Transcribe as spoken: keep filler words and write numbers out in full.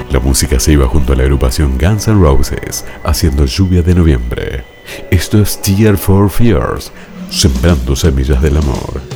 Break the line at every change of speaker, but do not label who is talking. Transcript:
La música se iba junto a la agrupación Guns N' Roses, haciendo Lluvia de Noviembre. Esto es Tears for Fears, sembrando semillas del amor.